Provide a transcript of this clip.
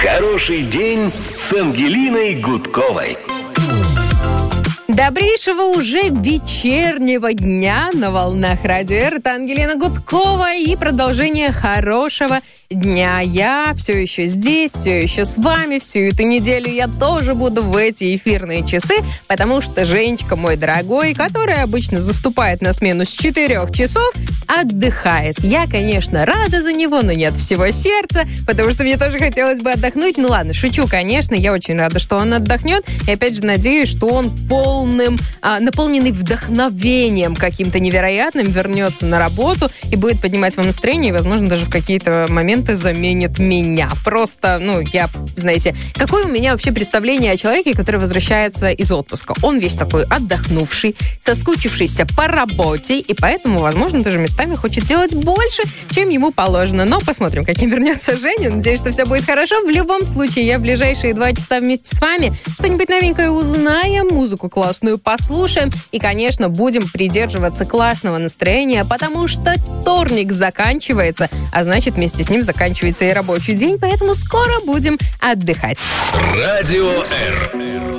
Хороший день с Ангелиной Гудковой. Добрейшего уже вечернего дня на волнах Радио Р. Это Ангелина Гудкова и продолжение хорошего дня. Я все еще здесь, все еще с вами. Всю эту неделю я тоже буду в эти эфирные часы, потому что Женечка, мой дорогой, который обычно заступает на смену с 4 часов, отдыхает. Я, конечно, рада за него, но не от всего сердца, потому что мне тоже хотелось бы отдохнуть. Ну ладно, шучу, конечно, я очень рада, что он отдохнет. И опять же надеюсь, что он наполненный вдохновением каким-то невероятным вернется на работу и будет поднимать вам настроение, и, возможно, даже в какие-то моменты заменит меня. Просто, знаете, какое у меня вообще представление о человеке, который возвращается из отпуска? Он весь такой отдохнувший, соскучившийся по работе, и поэтому, возможно, даже местами хочет делать больше, чем ему положено. Но посмотрим, каким вернется Женя. Надеюсь, что все будет хорошо. В любом случае, я в ближайшие 2 часа вместе с вами что-нибудь новенькое узнаем, музыку классную послушаем и, конечно, будем придерживаться классного настроения, потому что вторник заканчивается, а значит, вместе с ним заканчивается и рабочий день, поэтому скоро будем отдыхать. Радио Р.